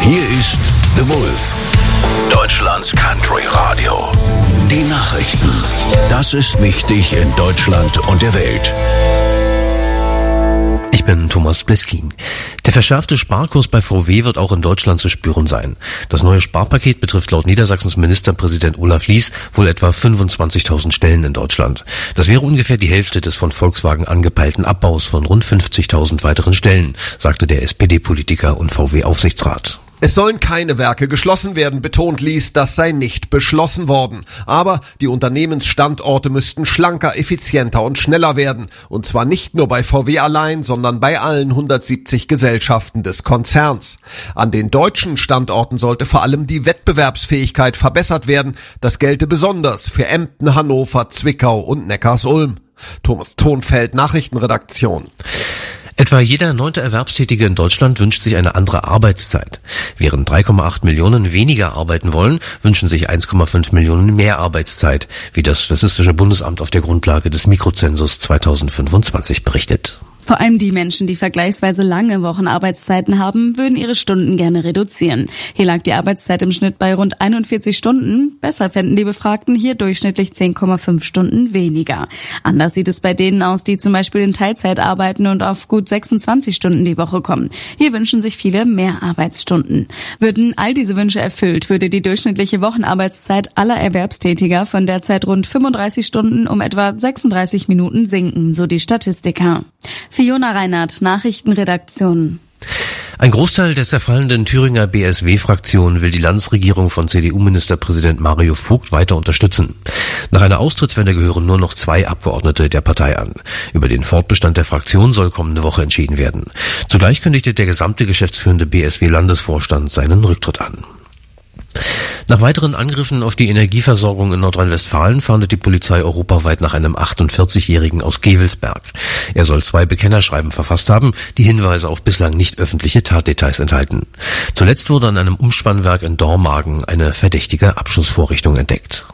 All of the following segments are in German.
Hier ist The Wolf, Deutschlands Country Radio. Die Nachrichten. Das ist wichtig in Deutschland und der Welt. Ich bin Thomas Bleskin. Der verschärfte Sparkurs bei VW wird auch in Deutschland zu spüren sein. Das neue Sparpaket betrifft laut Niedersachsens Ministerpräsident Olaf Lies wohl etwa 25.000 Stellen in Deutschland. Das wäre ungefähr die Hälfte des von Volkswagen angepeilten Abbaus von rund 50.000 weiteren Stellen, sagte der SPD-Politiker und VW-Aufsichtsrat. Es sollen keine Werke geschlossen werden, betont Lies, das sei nicht beschlossen worden. Aber die Unternehmensstandorte müssten schlanker, effizienter und schneller werden. Und zwar nicht nur bei VW allein, sondern bei allen 170 Gesellschaften des Konzerns. An den deutschen Standorten sollte vor allem die Wettbewerbsfähigkeit verbessert werden. Das gelte besonders für Emden, Hannover, Zwickau und Neckarsulm. Thomas Thonfeld, Nachrichtenredaktion. Etwa jeder 9. Erwerbstätige in Deutschland wünscht sich eine andere Arbeitszeit. Während 3,8 Millionen weniger arbeiten wollen, wünschen sich 1,5 Millionen mehr Arbeitszeit, wie das Statistische Bundesamt auf der Grundlage des Mikrozensus 2025 berichtet. Vor allem die Menschen, die vergleichsweise lange Wochenarbeitszeiten haben, würden ihre Stunden gerne reduzieren. Hier lag die Arbeitszeit im Schnitt bei rund 41 Stunden. Besser fänden die Befragten hier durchschnittlich 10,5 Stunden weniger. Anders sieht es bei denen aus, die zum Beispiel in Teilzeit arbeiten und auf gut 26 Stunden die Woche kommen. Hier wünschen sich viele mehr Arbeitsstunden. Würden all diese Wünsche erfüllt, würde die durchschnittliche Wochenarbeitszeit aller Erwerbstätiger von derzeit rund 35 Stunden um etwa 36 Minuten sinken, so die Statistiker. Fiona Reinhardt, Nachrichtenredaktion. Ein Großteil der zerfallenden Thüringer BSW-Fraktion will die Landesregierung von CDU-Ministerpräsident Mario Vogt weiter unterstützen. Nach einer Austrittswende gehören nur noch 2 Abgeordnete der Partei an. Über den Fortbestand der Fraktion soll kommende Woche entschieden werden. Zugleich kündigte der gesamte geschäftsführende BSW-Landesvorstand seinen Rücktritt an. Nach weiteren Angriffen auf die Energieversorgung in Nordrhein-Westfalen fahndet die Polizei europaweit nach einem 48-Jährigen aus Gevelsberg. Er soll 2 Bekennerschreiben verfasst haben, die Hinweise auf bislang nicht öffentliche Tatdetails enthalten. Zuletzt wurde an einem Umspannwerk in Dormagen eine verdächtige Abschussvorrichtung entdeckt.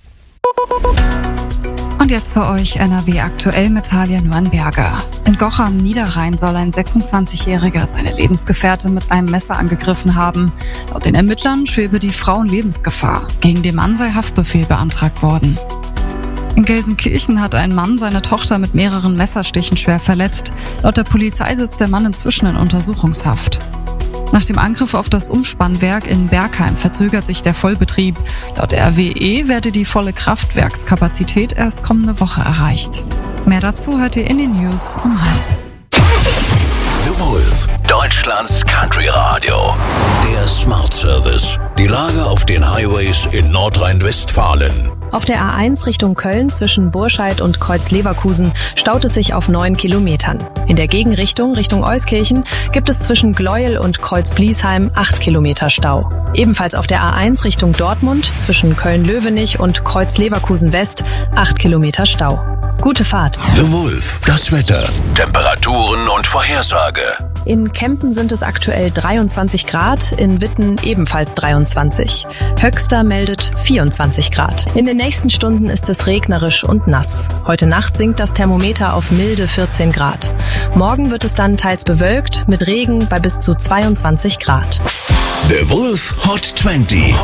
Und jetzt für euch NRW aktuell mit Talia Nuanberger. In Goch am Niederrhein soll ein 26-Jähriger seine Lebensgefährtin mit einem Messer angegriffen haben. Laut den Ermittlern schwebe die Frau in Lebensgefahr. Gegen den Mann sei Haftbefehl beantragt worden. In Gelsenkirchen hat ein Mann seine Tochter mit mehreren Messerstichen schwer verletzt. Laut der Polizei sitzt der Mann inzwischen in Untersuchungshaft. Nach dem Angriff auf das Umspannwerk in Bergheim verzögert sich der Vollbetrieb. Laut der RWE werde die volle Kraftwerkskapazität erst kommende Woche erreicht. Mehr dazu hört ihr in den News um 12:30. The Wolf, Deutschlands Country Radio. Der Smart Service. Die Lage auf den Highways in Nordrhein-Westfalen. Auf der A1 Richtung Köln zwischen Burscheid und Kreuz-Leverkusen staut es sich auf 9 Kilometern. In der Gegenrichtung Richtung Euskirchen gibt es zwischen Gleuel und Kreuz-Bliesheim 8 Kilometer Stau. Ebenfalls auf der A1 Richtung Dortmund zwischen Köln-Löwenich und Kreuz-Leverkusen West 8 Kilometer Stau. Gute Fahrt. The Wolf, das Wetter, Temperaturen und Vorhersage. In Kempen sind es aktuell 23 Grad, in Witten ebenfalls 23. Höxter meldet 24 Grad. In den nächsten Stunden ist es regnerisch und nass. Heute Nacht sinkt das Thermometer auf milde 14 Grad. Morgen wird es dann teils bewölkt, mit Regen bei bis zu 22 Grad. The Wolf Hot 20.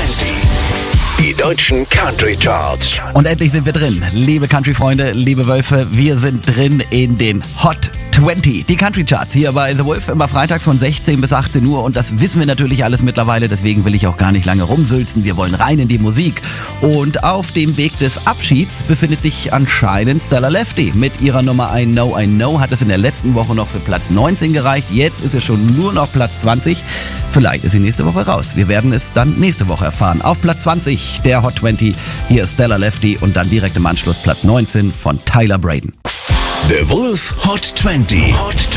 Die deutschen Country Charts. Und endlich sind wir drin. Liebe Country-Freunde, liebe Wölfe, wir sind drin in den Hot 20. Die Country Charts hier bei The Wolf immer freitags von 16 bis 18 Uhr. Und das wissen wir natürlich alles mittlerweile, deswegen will ich auch gar nicht lange rumsülzen. Wir wollen rein in die Musik. Und auf dem Weg des Abschieds befindet sich anscheinend Stella Lefty. Mit ihrer Nummer I Know hat es in der letzten Woche noch für Platz 19 gereicht. Jetzt ist es schon nur noch Platz 20. Vielleicht ist sie nächste Woche raus. Wir werden es dann nächste Woche erfahren. Auf Platz 20 der Hot 20. Hier ist Stella Lefty und dann direkt im Anschluss Platz 19 von Tyler Braden. The Wolf Hot 20.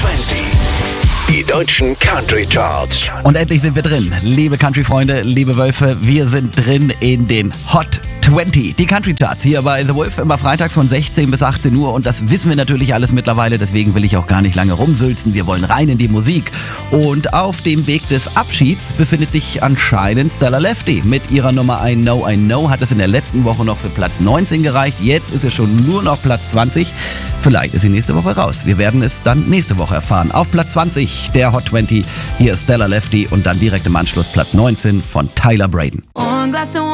Die deutschen Country Charts. Und endlich sind wir drin. Liebe Country-Freunde, liebe Wölfe, wir sind drin in den Hot 20. Die Country Charts hier bei The Wolf immer freitags von 16 bis 18 Uhr. Und das wissen wir natürlich alles mittlerweile, deswegen will ich auch gar nicht lange rumsülzen. Wir wollen rein in die Musik. Und auf dem Weg des Abschieds befindet sich anscheinend Stella Lefty. Mit ihrer Nummer I Know hat es in der letzten Woche noch für Platz 19 gereicht. Jetzt ist es schon nur noch Platz 20. vielleicht ist sie nächste Woche raus. Wir werden es dann nächste Woche erfahren. Auf Platz 20 der Hot 20, hier ist Stella Lefty und dann direkt im Anschluss Platz 19 von Tyler Braden.